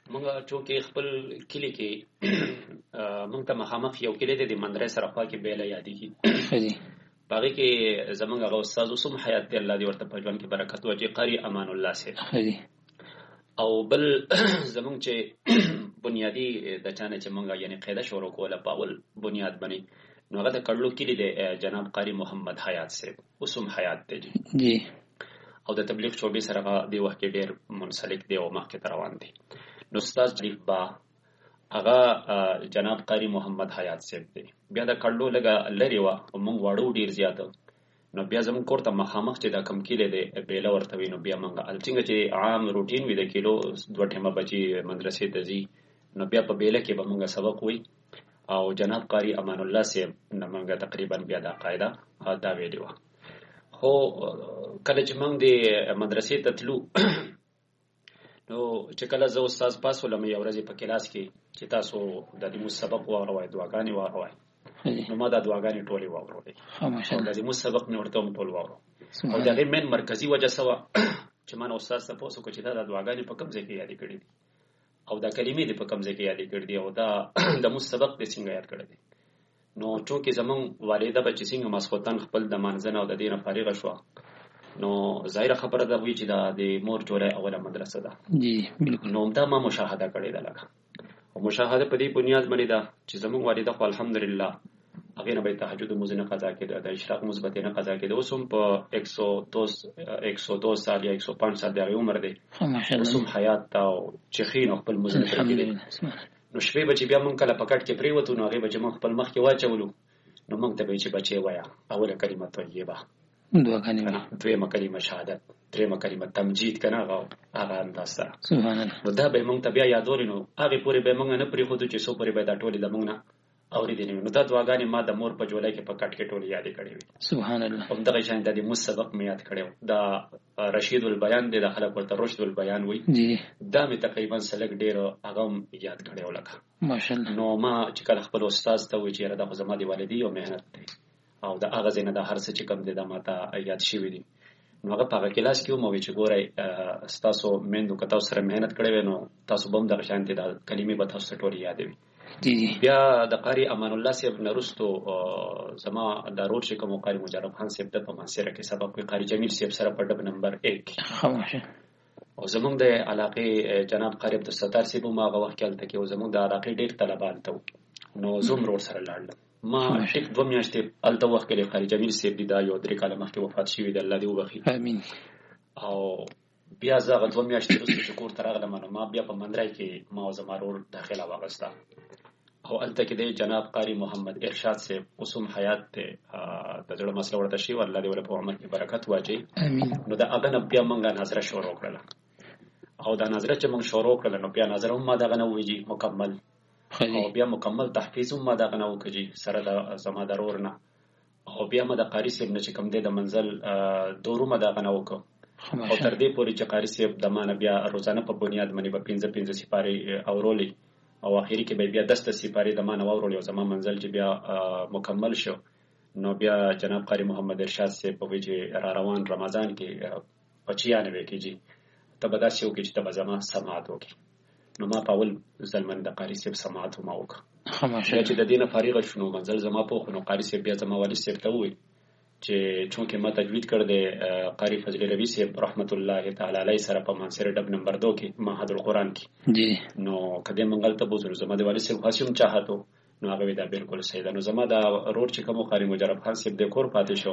مونږ چونکې خپل کلی کې مونږ ته مخامخ یو کلی دی د مندرې سره خوا کې بیله یادېږي. باغې کې زمونږ هغه استاد اوس هم حیات دی، الله دې ورته په ژوند کې برکت واچوي، قاري امان الله صاحب. او بل زمونږ چې بنیادی د چانه چې مونږ یعنی قاعده شروع کوله په اول بنیاد باندې، نو هغه د کړلو کلی دی جناب قاری محمد حیات صاحب، اوس هم حیات دی جی. او د تبلیغ شعبې سره د وخت کې ډېر منسلک دی او مخکې ته روان دی. نو استاد شریف با هغه جناب قاری محمد حیات صاحب دی. بیا د کړلو لږه لرې وه او مونږ واړو ډېر زیاته، نو بیا زموږ کور ته مخامخ چې دا کم کلی دی بیله ورته وي، نو بیا مونږ څنګه چې عام روټین وي د کیلو 2 ټیمه بچي مدرسې ته ځي، نو بیا په بیله کې به مونږ سبق وي. او جناب قاری امان الله صاحب نه مونږ تقریبا بیا دا قاعده دا ویلې وه. خو کله چې مونږ د مدرسې ته تلو، نو چې کله زه استاد پاس ولم یو ورځ په کلاس کې چې تاسو د دې سبق واوروئ، دعاګانې واوروئ، نو ما دا دعاګانې ټولې واورولې او د دې سبق مې ورته هم ټول واورو. او د هغې مین مرکزي وجه څه وه چې ما نه استاد ته پوښتنه وکړه چې دا دعاګانې په کوم ځای کې یادې کړې دي او دا کلمې دې په کوم ځای کې یادې کړې دي او دا د موږ سبق دې څنګه یاد کړی دی. نو چونکې زمونږ والده به چې څنګه ماسخوتن خپل د مانځنه او د دې نه فارغه شوه، نو ظاهره خبره ده وی چې دا د مور جوړه اوله مدرسه ده جی بالکل. نو دا ما مشاهده کړې ده لکه، او مشاهده په دې بنیاد باندې ده چې زمونږ والده خو الحمدلله هغه نه به تهجد مزنه قضا کړي، د اشراق مثبت نه قضا کړي. اوس هم په 102 سال یا 105 سال د عمر دی، اوس هم حیات او چخین خپل مزنه کړي. نو شپې بچي بیا مونږ کله پکټ کې پریوتو، نو هغه بچي مونږ خپل مخ کې واچولو، نو مونږ ته به چې بچي وایا اوله کلمه طیبه، دویمه کلمه شهادت، دریمه کلمه تمجید کنه هغه انداز سره سبحان الله. نو دا به مونږ ته بیا یادول، نو هغه پورې به مونږ نه پریخو چې سو پورې به دا ټولې د مونږ نه اورېدلې. نو دا دعاګانې ما د مور په جولای کې په کټ کې ټولې یادې کړې وي سبحان الله. هم دغه شان د دې سبق مې یاد کړو، دا رشید البیان دی، د خلک ورته رشد البیان وي جی. دا مې تقریبا سلک ډېر هغه یاد کړو لکه ماشاءالله. نو ما چې کله خپل استاد ته وی چې دا خو زما دی والدی او مهنت دی او دا هغه زینه د هر څه چې کوم دی دا ماته یاد شوی دی. نو هغه په کلاس کې مو وی چې ګورئ تاسو مندو که تاسو سره مهنت کړی نو تاسو بم دغه شان دي د کلمې به تاسو ټولې یادوي جی. بیا د قاری امان الله صاحب نرستو زما د روډ چې کوم قاری مجرب خان صاحب د په ماسره کې سبق کوي، قاری جمیل صاحب سره په ډب نمبر 1 خاموشه. او زمونږ د علاقې جناب قاری عبدالستار صاحب ما هغه وخت کې هلته کې او زمونږ د علاقې ډېر طلبان ته، نو زوم روډ سره لاړل. ما ټیک 2 میاشتې هلته وخت کې قاری جمیل صاحب دی دا یو 3 کاله مخکې وفات شوی دی، الله دې وبخي امین. او بیا زه هغه 2 میاشتې وروسته چې کور ته راغلم، نو ما بیا په مندرای کې ما او زما ورور داخله واغسته او هلته کې د جناب قاری محمد ارشاد صاحب اوس هم حیات دی، د زړه مسله ورته شي، الله دې ول په عمر کې برکت واچوي امین. نو دا هغه نه بیا مونږه نظره شروع کړله او دا نظره چې مونږ شروع کړله، نو بیا نظره هم ما دغه نه ویجي مکمل او بیا مکمل تحفیظ هم ما دغه نه وکړي سره د زما د ورور نه، او بیا ما د قاری صاحب نه چې کوم دی د منزل دورو ما دغه نه وکړو او تر دې پورې چې قاری صاحب د ما نه بیا روزانه په بنیاد باندې به 15 سپارې اورولې او اخیری کې به بیا 10 سپارې د ما نه واورولې او زما منزل چې بیا مکمل شو، نو بیا جناب قاری محمد ارشاد صاحب په وجه را روان رمضان کې 95 کېږي ته به داسې وکړي چې ته به زما سماعت وکړي. نو ما په اول ځلمن د قاری صاحب سماعت ما وکړه، بیا چې د دې نه فارغ شو نو منزل زما پوخ، نو قاری صاحب بیا زما والد صاحب ته وویل چې چونکې ما تجوید کړ د قاری فضل ربی صاحب رحمت الله تعالی علیه سره په مانسره ډب نمبر 2 کې معهد القرآن کې جی. نو کدی منګل ته بوزو زما د والد صاحب خاصم چاهتو، نو هغه دا بالکل صحیح ده. نو زما دا روډ چې کوم قاری مجرب خان صاحب د کور پاتې شو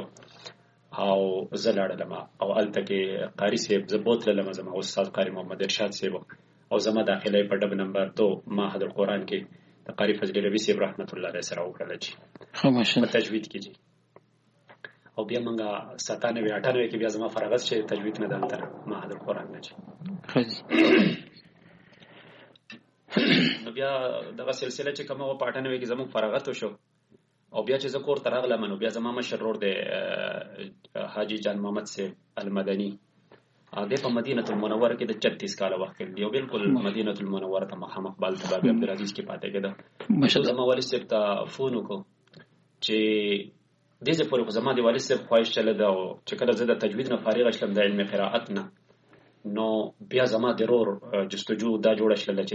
او زه لاړم او الته کې قاری صاحب زبوت لمه زما استاد قاری محمد ارشاد صاحب او زما داخله په ډب نمبر 2 معهد القرآن کې د قاری فضل ربی صاحب رحمت الله علیه سره وکړل چې خاموشه تجوید کیږي. او بیا مونږه 97-98 کې بیا زما فراغت شي تجوید نه دلته معهد القرآن نه چې نو بیا دغه سلسله چې کومه په 98 کې زموږ فراغت وشو او بیا چې زه کور ته راغلم، نو بیا زما مشر ورور دی حاجی جان محمد صاحب المدني، هغه په مدینه المنوره کې د 36 کاله وخت کې یو بالکل مدینه المنوره ته مخامخ بال تباب عبدالعزیز کې پاتې کېده. ماشاءالله زما والد صاحب ته فون وکړ چې دې ځې پورې خو زما د والد صاحب خواهش چله ده او چې کله زه د تجوید نه فارغ شلم د علم قرائت نه، نو بیا زما د ورور جستجو دا جوړه شله چې